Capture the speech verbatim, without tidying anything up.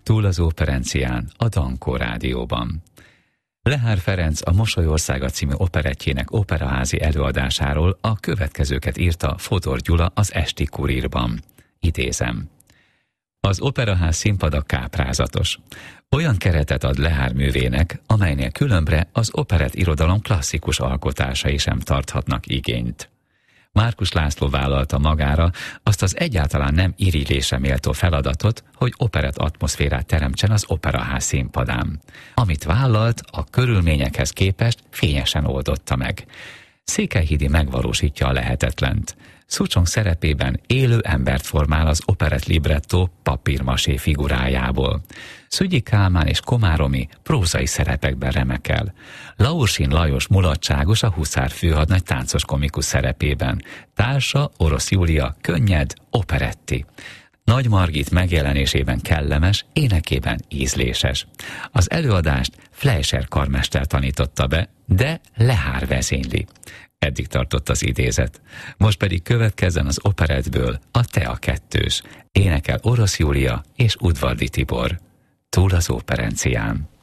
Túl az operencián, a Dankó Rádióban. Lehár Ferenc a Mosolyországa című operettjének operaházi előadásáról a következőket írta Fodor Gyula az Esti Kurírban. Idézem. Az operaház színpada káprázatos. Olyan keretet ad Lehár művének, amelynél különbre az operett irodalom klasszikus alkotásai sem tarthatnak igényt. Márkus László vállalta magára azt az egyáltalán nem irigylésre méltó feladatot, hogy operett atmoszférát teremtsen az operaház színpadán. Amit vállalt, a körülményekhez képest fényesen oldotta meg. Székelyhidi megvalósítja a lehetetlent. Szucsong szerepében élő embert formál az operett librettó papírmasé figurájából. Szügyi Kálmán és Komáromi prózai szerepekben remekel. Laursin Lajos mulatságos a Huszár főhadnagy táncos komikus szerepében. Társa Orosz Júlia könnyed, operetti. Nagy Margit megjelenésében kellemes, énekében ízléses. Az előadást Fleischer karmester tanította be, de Lehár vezényli. Eddig tartott az idézet. Most pedig következzen az operettből a Tea kettős. Énekel Orosz Júlia és Udvardi Tibor. Túl az operencián.